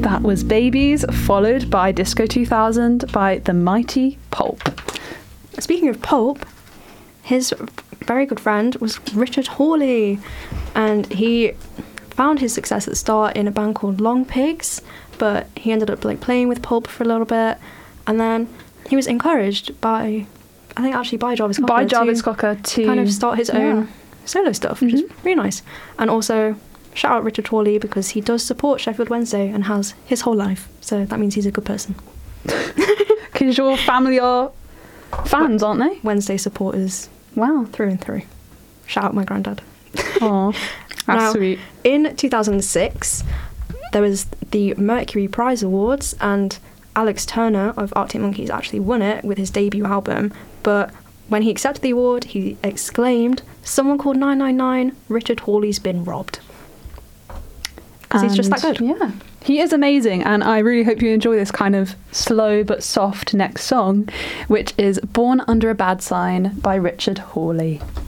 That was Babies, followed by Disco 2000 by The Mighty Pulp. Speaking of Pulp, his very good friend was Richard Hawley, and he found his success at the start in a band called Long Pigs, but he ended up playing with Pulp for a little bit, and then he was encouraged by Jarvis Cocker to kind of start his own solo stuff, which is really nice. And also shout out Richard Hawley, because he does support Sheffield Wednesday and has his whole life, so that means he's a good person. Because your family are fans, aren't they? Wednesday supporters. Wow. Through and through. Shout out my granddad. Oh, that's sweet. In 2006, there was the Mercury Prize Awards, and Alex Turner of Arctic Monkeys actually won it with his debut album, but when he accepted the award, he exclaimed, "Someone called 999, Richard Hawley's been robbed." Because he's just that good. Yeah, he is amazing, and I really hope you enjoy this kind of slow but soft next song, which is Born Under a Bad Sign by Richard Hawley.